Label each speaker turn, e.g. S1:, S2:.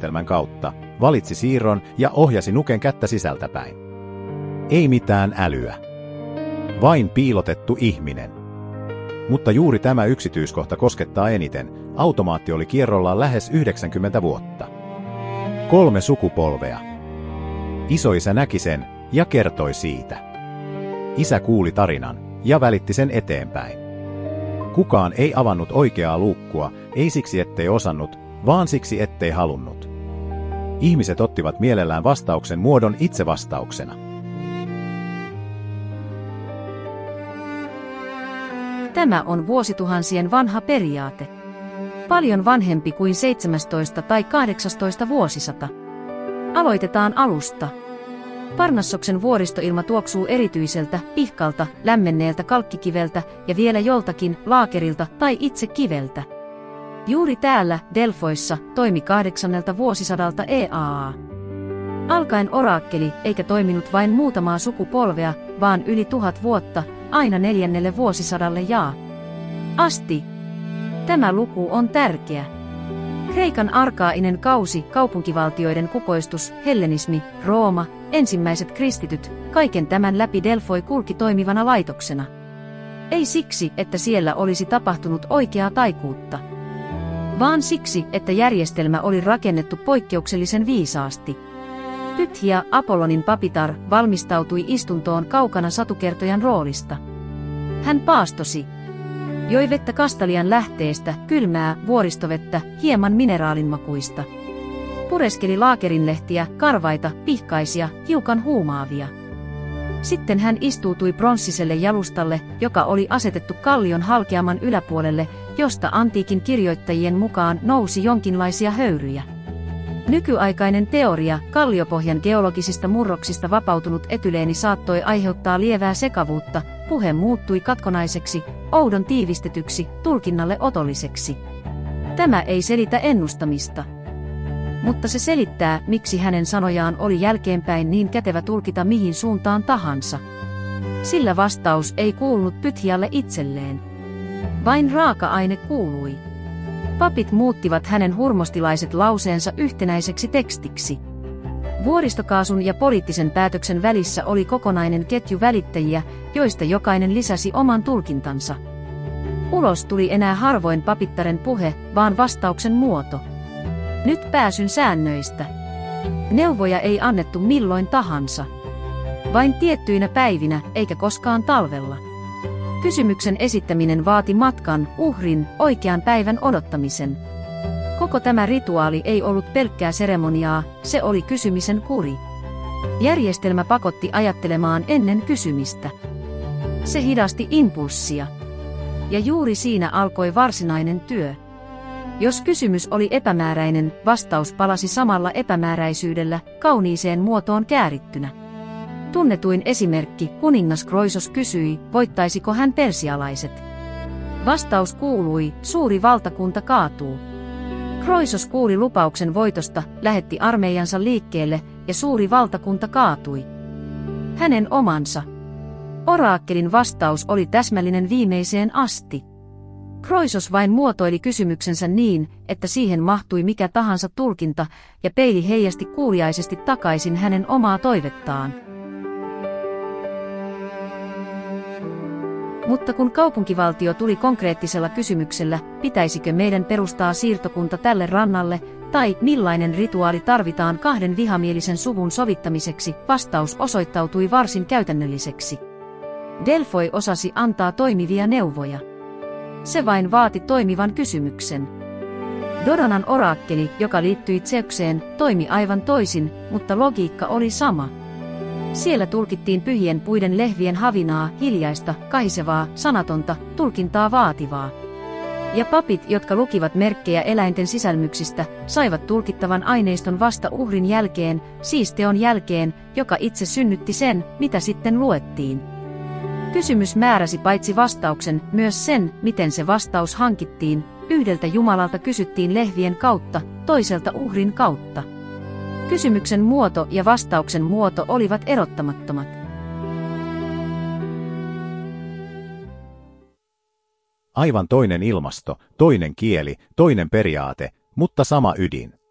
S1: järjestelmän kautta, valitsi siirron ja ohjasi nuken kättä sisältäpäin. Ei mitään älyä. Vain piilotettu ihminen. Mutta juuri tämä yksityiskohta koskettaa eniten. Automaatti oli kierrollaan lähes 90 vuotta. 3 sukupolvea. Isoisä näki sen ja kertoi siitä. Isä kuuli tarinan ja välitti sen eteenpäin. Kukaan ei avannut oikeaa luukkua, ei siksi ettei osannut, vaan siksi ettei halunnut. Ihmiset ottivat mielellään vastauksen muodon itse vastauksena.
S2: Tämä on vuosituhansien vanha periaate. Paljon vanhempi kuin 17 tai 18 vuosisata. Aloitetaan alusta. Parnassoksen vuoristoilma tuoksuu erityiseltä, pihkalta, lämmenneeltä kalkkikiveltä ja vielä joltakin laakerilta tai itse kiveltä. Juuri täällä, Delfoissa, toimi 8. vuosisadalta EAA. Alkaen oraakkeli eikä toiminut vain muutamaa sukupolvea, vaan yli 1000 vuotta, aina 4. vuosisadalle asti. Tämä luku on tärkeä. Kreikan arkaainen kausi, kaupunkivaltioiden kukoistus, hellenismi, Rooma, ensimmäiset kristityt, kaiken tämän läpi Delfoi kulki toimivana laitoksena. Ei siksi, että siellä olisi tapahtunut oikeaa taikuutta, vaan siksi, että järjestelmä oli rakennettu poikkeuksellisen viisaasti. Pythia, Apollonin papitar, valmistautui istuntoon kaukana satukertojan roolista. Hän paastosi. Joi vettä Kastalian lähteestä, kylmää, vuoristovettä, hieman mineraalinmakuista. Pureskeli laakerinlehtiä, karvaita, pihkaisia, hiukan huumaavia. Sitten hän istuutui pronssiselle jalustalle, joka oli asetettu kallion halkeaman yläpuolelle, josta antiikin kirjoittajien mukaan nousi jonkinlaisia höyryjä. Nykyaikainen teoria, kalliopohjan geologisista murroksista vapautunut etyleeni saattoi aiheuttaa lievää sekavuutta, puhe muuttui katkonaiseksi, oudon tiivistetyksi, tulkinnalle otolliseksi. Tämä ei selitä ennustamista. Mutta se selittää, miksi hänen sanojaan oli jälkeenpäin niin kätevä tulkita mihin suuntaan tahansa. Sillä vastaus ei kuulunut Pythialle itselleen. Vain raaka-aine kuului. Papit muuttivat hänen hurmostilaiset lauseensa yhtenäiseksi tekstiksi. Vuoristokaasun ja poliittisen päätöksen välissä oli kokonainen ketju välittäjiä, joista jokainen lisäsi oman tulkintansa. Ulos tuli enää harvoin papittaren puhe, vaan vastauksen muoto. Nyt pääsyn säännöistä. Neuvoja ei annettu milloin tahansa. Vain tiettyinä päivinä, eikä koskaan talvella. Kysymyksen esittäminen vaati matkan, uhrin, oikean päivän odottamisen. Koko tämä rituaali ei ollut pelkkää seremoniaa, se oli kysymisen kuri. Järjestelmä pakotti ajattelemaan ennen kysymistä. Se hidasti impulssia. Ja juuri siinä alkoi varsinainen työ. Jos kysymys oli epämääräinen, vastaus palasi samalla epämääräisyydellä, kauniiseen muotoon käärittynä. Tunnetuin esimerkki, kuningas Kroisos kysyi, voittaisiko hän persialaiset. Vastaus kuului, suuri valtakunta kaatuu. Kroisos kuuli lupauksen voitosta, lähetti armeijansa liikkeelle, ja suuri valtakunta kaatui. Hänen omansa. Oraakkelin vastaus oli täsmällinen viimeiseen asti. Kroisos vain muotoili kysymyksensä niin, että siihen mahtui mikä tahansa tulkinta, ja peili heijasti kuuliaisesti takaisin hänen omaa toivettaan. Mutta kun kaupunkivaltio tuli konkreettisella kysymyksellä, pitäisikö meidän perustaa siirtokunta tälle rannalle, tai millainen rituaali tarvitaan 2 vihamielisen suvun sovittamiseksi, vastaus osoittautui varsin käytännölliseksi. Delfoi osasi antaa toimivia neuvoja. Se vain vaati toimivan kysymyksen. Dodonan oraakkeli, joka liittyi Zeukseen, toimi aivan toisin, mutta logiikka oli sama. Siellä tulkittiin pyhien puiden lehvien havinaa, hiljaista, kahisevaa, sanatonta, tulkintaa vaativaa. Ja papit, jotka lukivat merkkejä eläinten sisälmyksistä, saivat tulkittavan aineiston vasta uhrin jälkeen, siis teon jälkeen, joka itse synnytti sen, mitä sitten luettiin. Kysymys määräsi paitsi vastauksen, myös sen, miten se vastaus hankittiin. Yhdeltä Jumalalta kysyttiin lehvien kautta, toiselta uhrin kautta. Kysymyksen muoto ja vastauksen muoto olivat erottamattomat.
S1: Aivan toinen ilmasto, toinen kieli, toinen periaate, mutta sama ydin.